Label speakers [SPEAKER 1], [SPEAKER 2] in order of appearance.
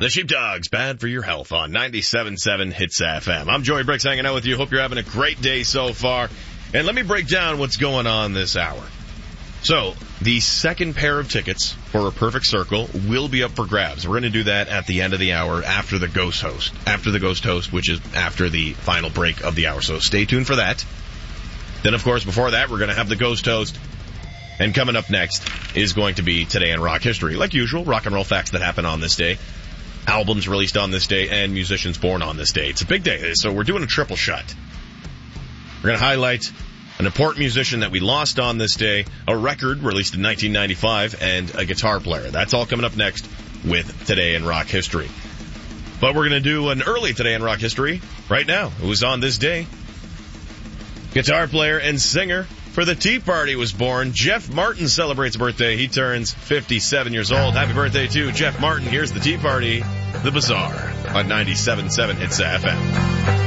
[SPEAKER 1] The Sheepdogs, Bad for Your Health on 97.7 Hits FM. I'm Joey Bricks hanging out with you. Hope you're having a great day so far. And let me break down what's going on this hour. So, the second pair of tickets for A Perfect Circle will be up for grabs. We're going to do that at the end of the hour after the Ghost Host. After the Ghost Host, which is after the final break of the hour. So stay tuned for that. Then, of course, before that, we're going to have the Ghost Host. And coming up next is going to be Today in Rock History. Like usual, rock and roll facts that happen on this day. Albums released on this day and musicians born on this day. It's a big day, so we're doing a triple shot. We're going to highlight an important musician that we lost on this day, a record released in 1995, and a guitar player. That's all coming up next with Today in Rock History. But we're going to do an early Today in Rock History right now. It was on this day. Guitar player and singer for the Tea Party was born. Jeff Martin celebrates a birthday. He turns 57 years old. Happy birthday to Jeff Martin. Here's the Tea Party, The Bazaar, on 97.7 Hits FM.